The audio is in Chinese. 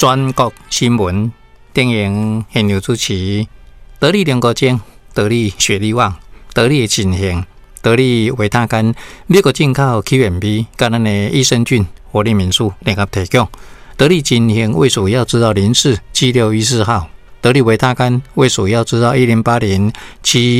全国新闻电影现场主持，得力联国精，得力雪力旺，得力进行，得力维他干，美国进口 QMB， 跟咱的益生菌活力民宿联合提供。得力进行卫署要知道047614号，得力维他干卫署要知道1080